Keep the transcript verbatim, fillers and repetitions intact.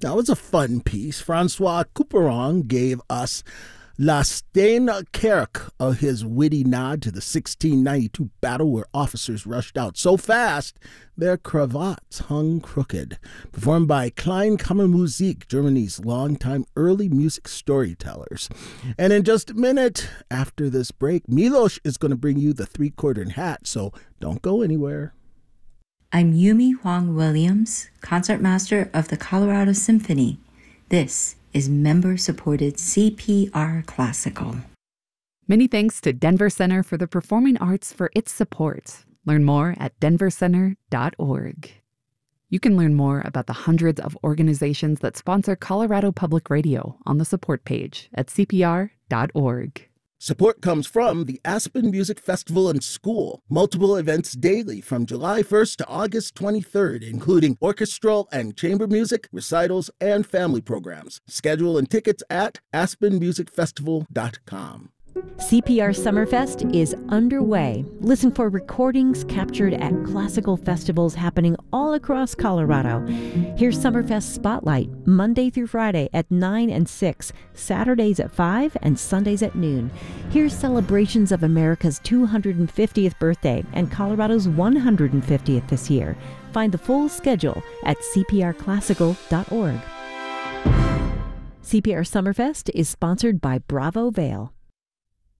That was a fun piece. Francois Couperin gave us La Steenkerk, of his witty nod to the sixteen ninety-two battle where officers rushed out so fast their cravats hung crooked. Performed by Kleine Kammermusik, Germany's longtime early music storytellers. And in just a minute after this break, Milos is going to bring you the three-quartered hat, so don't go anywhere. I'm Yumi Huang Williams, concertmaster of the Colorado Symphony. This is member-supported C P R Classical. Many thanks to Denver Center for the Performing Arts for its support. Learn more at denver center dot org. You can learn more about the hundreds of organizations that sponsor Colorado Public Radio on the support page at c p r dot org. Support comes from the Aspen Music Festival and School. Multiple events daily from July first to August twenty-third, including orchestral and chamber music, recitals, and family programs. Schedule and tickets at aspen music festival dot com. C P R Summerfest is underway. Listen for recordings captured at classical festivals happening all across Colorado. Here's Summerfest Spotlight, Monday through Friday at nine and six, Saturdays at five, and Sundays at noon. Here's celebrations of America's two hundred fiftieth birthday and Colorado's one hundred fiftieth this year. Find the full schedule at c p r classical dot org. C P R Summerfest is sponsored by Bravo Vail.